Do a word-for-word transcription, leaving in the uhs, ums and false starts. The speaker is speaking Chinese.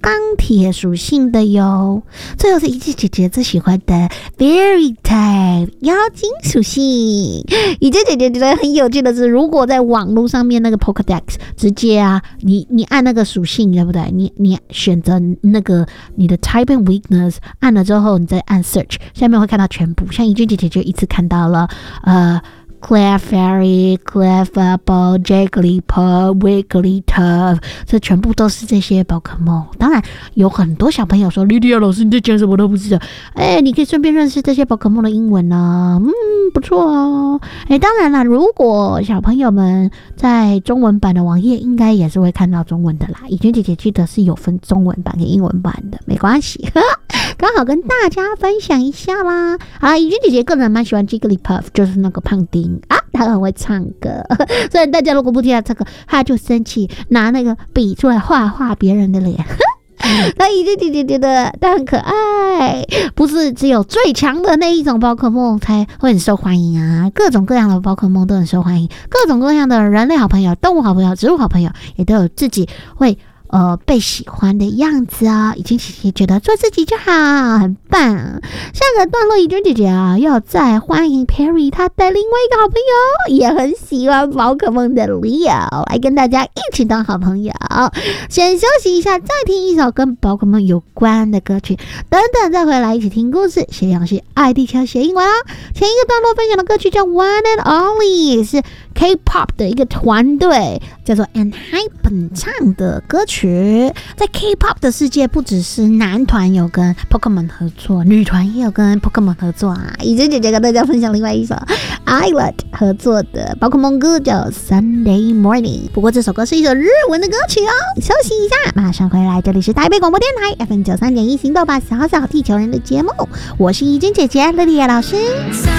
钢铁属性的哟。最后是怡姐姐姐最喜欢的 Fairy type 妖精属性。怡姐姐姐觉得很有趣的是，如果在网络上面那个 Pokédex 直接啊，你你按那个属性对不对？你你选择那个你的 Type and Weakness， 按了之后你再按 Search， 下面会看到全部。像怡姐姐姐就一次看到了呃。Clefairy, Clefable, Jigglypuff, Wigglytuff， 这全部都是这些宝可梦。当然，有很多小朋友说：“莉莉亚老师，你在讲什么都不知道。”哎，你可以顺便认识这些宝可梦的英文呢、啊，嗯，不错哦。哎，当然啦，如果小朋友们在中文版的网页，应该也是会看到中文的啦。以娟姐姐记得是有分中文版跟英文版的，没关系，刚好跟大家分享一下啦。好啦，以娟姐姐个人蛮喜欢 Jigglypuff， 就是那个胖丁。啊，他很会唱歌，所以大家如果不听他唱歌，他就生气，拿那个笔出来画画别人的脸。那怡姐姐姐觉得他很可爱，不是只有最强的那一种宝可梦才会很受欢迎啊，各种各样的宝可梦都很受欢迎，各种各样的人类好朋友、动物好朋友、植物好朋友也都有自己会呃，被喜欢的样子啊，已经姐姐觉得做自己就好，很棒。下个段落，怡娟姐姐啊，要再欢迎 Perry 他的另外一个好朋友，也很喜欢宝可梦的 Leo 来跟大家一起当好朋友。先休息一下，再听一首跟宝可梦有关的歌曲，等等再回来一起听故事。学洋是爱地球学英文啊。前一个段落分享的歌曲叫 One and Only， 是 K-pop 的一个团队叫做 ENHYPEN 唱的歌曲。在 K-pop 的世界，不只是男团有跟 Pokemon 合作，女团也有跟 Pokemon 合作啊。怡姐姐姐跟大家分享另外一首 Islet 合作的宝可梦歌叫 Sunday Morning， 不过这首歌是一首日文的歌曲哦。休息一下，马上回来，这里是台北广播电台 F M 九三点一 行动吧小小地球人的节目，我是怡娟姐姐莉莉亚老师。